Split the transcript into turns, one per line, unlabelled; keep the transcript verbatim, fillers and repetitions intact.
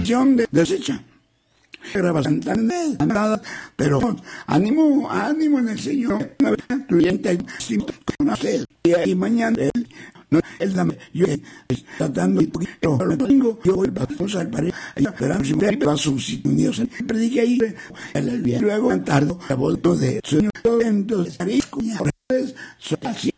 canción de desecha. Grabación tan nada, pero ánimo, ánimo en el Señor. Una vez cliente sin conocer y mañana él no él dame yo tratando y poquito lo tengo yo voy a pasar para esperar si me va a sustituir se prediqué ahí el día luego tarde a volto de Señor entonces arisco